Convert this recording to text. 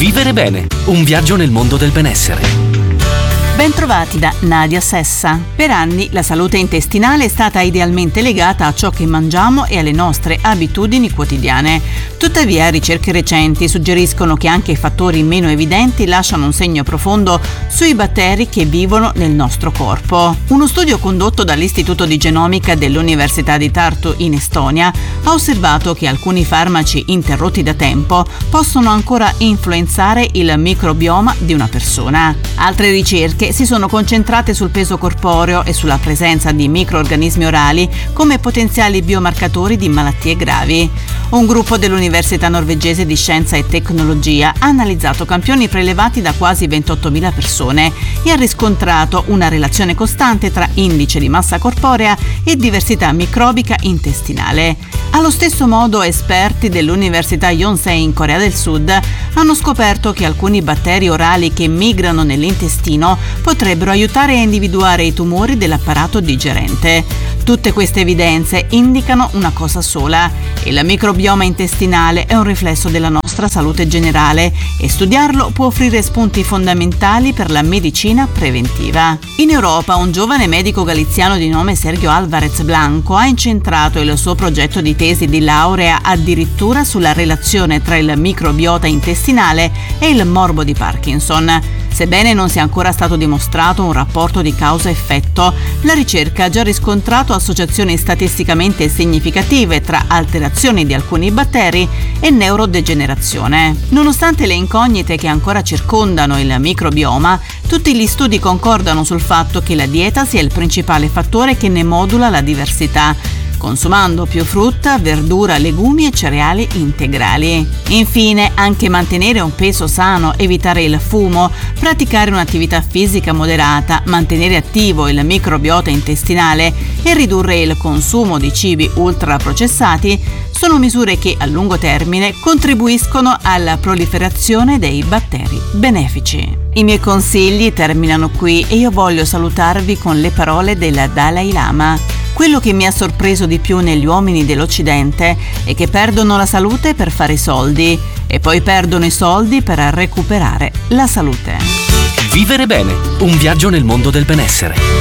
Vivere bene, un viaggio nel mondo del benessere. Bentrovati da Nadia Sessa. Per anni la salute intestinale è stata idealmente legata a ciò che mangiamo e alle nostre abitudini quotidiane. Tuttavia, ricerche recenti suggeriscono che anche i fattori meno evidenti lasciano un segno profondo sui batteri che vivono nel nostro corpo. Uno studio condotto dall'Istituto di Genomica dell'Università di Tartu in Estonia ha osservato che alcuni farmaci interrotti da tempo possono ancora influenzare il microbioma di una persona. Altre ricerche si sono concentrate sul peso corporeo e sulla presenza di microrganismi orali come potenziali biomarcatori di malattie gravi. Un gruppo dell'Università norvegese di Scienza e Tecnologia ha analizzato campioni prelevati da quasi 28.000 persone e ha riscontrato una relazione costante tra indice di massa corporea e diversità microbica intestinale. Allo stesso modo, esperti dell'Università Yonsei in Corea del Sud hanno scoperto che alcuni batteri orali che migrano nell'intestino potrebbero aiutare a individuare i tumori dell'apparato digerente. Tutte queste evidenze indicano una cosa sola: il microbioma intestinale è un riflesso della nostra salute generale e studiarlo può offrire spunti fondamentali per la medicina preventiva. In Europa, un giovane medico galiziano di nome Sergio Álvarez Blanco ha incentrato il suo progetto di tesi di laurea addirittura sulla relazione tra il microbiota intestinale e il morbo di Parkinson. Sebbene non sia ancora stato dimostrato un rapporto di causa-effetto, la ricerca ha già riscontrato associazioni statisticamente significative tra alterazioni di alcuni batteri e neurodegenerazione. Nonostante le incognite che ancora circondano il microbioma, tutti gli studi concordano sul fatto che la dieta sia il principale fattore che ne modula la diversità, consumando più frutta, verdura, legumi e cereali integrali. Infine, anche mantenere un peso sano, evitare il fumo, praticare un'attività fisica moderata, mantenere attivo il microbiota intestinale e ridurre il consumo di cibi ultraprocessati sono misure che a lungo termine contribuiscono alla proliferazione dei batteri benefici. I miei consigli terminano qui e io voglio salutarvi con le parole del Dalai Lama. Quello che mi ha sorpreso di più negli uomini dell'Occidente è che perdono la salute per fare i soldi e poi perdono i soldi per recuperare la salute. Vivere bene, un viaggio nel mondo del benessere.